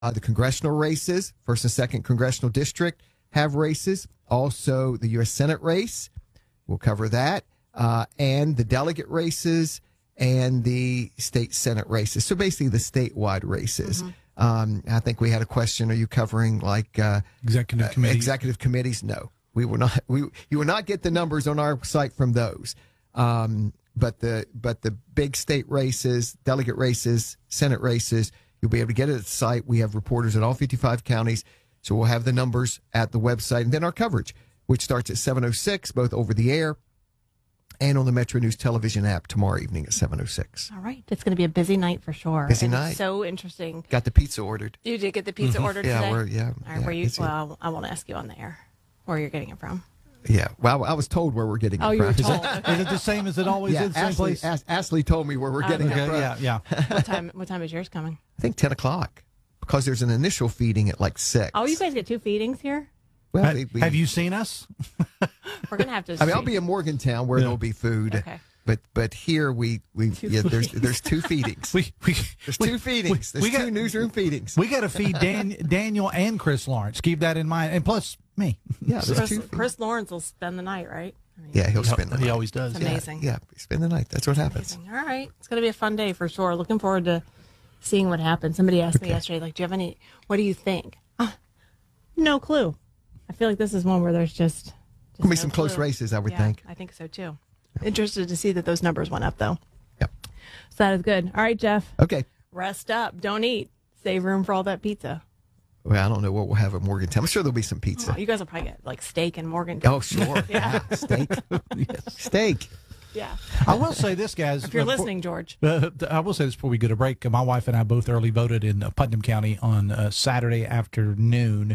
The congressional races, 1st and 2nd Congressional District, have races. Also, the U.S. Senate race, we'll cover that, and the delegate races and the state Senate races. So basically the statewide races. I think we had a question, are you covering executive committees? Executive committees? No, we will not. You will not get the numbers on our site from those. But the big state races, delegate races, Senate races, you'll be able to get it at the site. We have reporters in all 55 counties, so we'll have the numbers at the website. And then our coverage, which starts at 7:06, both over the air and on the Metro News television app tomorrow evening at 7:06. All right. It's going to be a busy night for sure. Busy night. So interesting. Got the pizza ordered. You did get the pizza ordered Yeah, today? All right, where you? Well, I won't ask you on the air where you're getting it from. Yeah, well, I was told where we're getting it from. You were told. Is it the same as it always is? Same place? Ashley told me where we're getting it from. Yeah. What time is yours coming? I think 10 o'clock because there's an initial feeding at like 6. Oh, you guys get 2 feedings here? Well, have you seen us? We're going to have to I mean, I'll be in Morgantown where there'll be food. Okay. But here there's 2 feedings. There's 2 feedings. There's 2 newsroom feedings. We got to feed Daniel and Chris Lawrence. Keep that in mind, and plus me. Yeah, Chris Lawrence will spend the night, right? Yeah, he'll spend the night. He always does. It's amazing. Yeah, spend the night. That's what happens. Amazing. All right, it's going to be a fun day for sure. Looking forward to seeing what happens. Somebody asked me yesterday, like, do you have any? What do you think? No clue. I feel like this is one where there's just There'll be some close races, I would think. I think so too. Interested to see that those numbers went up, though. Yep. So that is good. All right, Jeff. Okay. Rest up. Don't eat. Save room for all that pizza. Well, I don't know what we'll have at Morgantown. I'm sure there'll be some pizza. Oh, you guys will probably get like steak in Morgantown. Oh, sure. Yeah. Steak. Yes. Steak. Yeah. I will say this, guys. If you're listening, George. I will say this before we go to break. My wife and I both early voted in Putnam County on Saturday afternoon.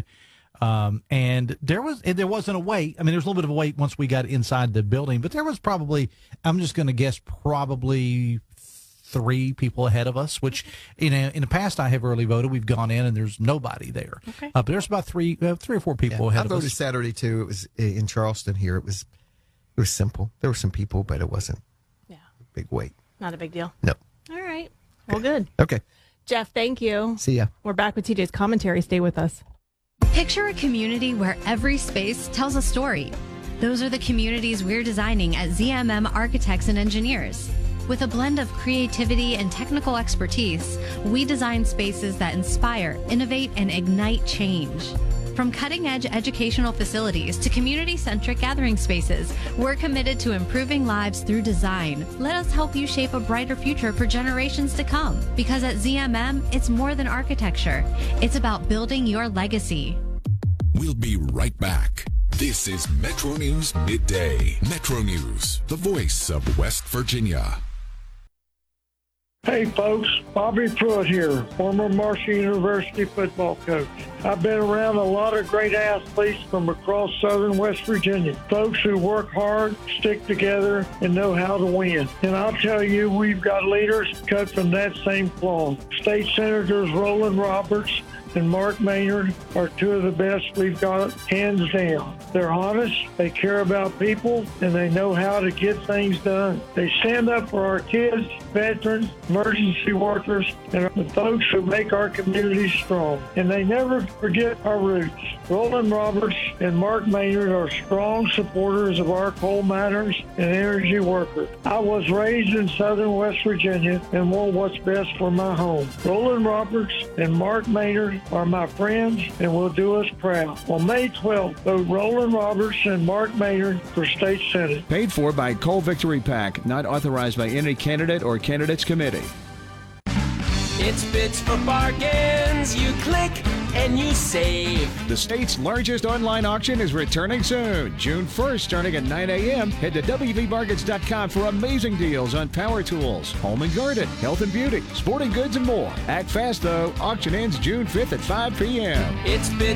And there wasn't a wait. I mean, there was a little bit of a wait once we got inside the building, but there was probably, I'm just going to guess, probably 3 people ahead of us, which in the past I have early voted. We've gone in and there's nobody there. Okay. But there's about 3 or 4 people ahead of us. I voted Saturday too. It was in Charleston here. It was simple. There were some people, but it wasn't a big wait. Not a big deal. No. All right. Well, good. Okay. Jeff, thank you. See ya. We're back with TJ's commentary. Stay with us. Picture a community where every space tells a story. Those are the communities we're designing at ZMM Architects and Engineers. With a blend of creativity and technical expertise, we design spaces that inspire, innovate, and ignite change. From cutting-edge educational facilities to community-centric gathering spaces, we're committed to improving lives through design. Let us help you shape a brighter future for generations to come. Because at ZMM, it's more than architecture. It's about building your legacy. We'll be right back. This is Metro News Midday. Metro News, the voice of West Virginia. Hey folks, Bobby Pruitt here, former Marshall University football coach. I've been around a lot of great athletes from across southern West Virginia, folks who work hard, stick together, and know how to win. And I'll tell you, we've got leaders cut from that same cloth. State Senators Roland Roberts and Mark Maynard are 2 of the best we've got, hands down. They're honest, they care about people, and they know how to get things done. They stand up for our kids, veterans, emergency workers, and the folks who make our communities strong. And they never forget our roots. Roland Roberts and Mark Maynard are strong supporters of our coal miners and energy workers. I was raised in southern West Virginia and want what's best for my home. Roland Roberts and Mark Maynard are my friends and will do us proud. On May 12th, vote Roland Roberts and Mark Maynard for State Senate. Paid for by Coal Victory PAC, not authorized by any candidate or candidates committee. It's Bits for Bargains. You click and you save. The state's largest online auction is returning soon, June 1st, starting at 9 a.m. Head to WVBargains.com for amazing deals on power tools, home and garden, health and beauty, sporting goods, and more. Act fast, though. Auction ends June 5th at 5 p.m. It's Bits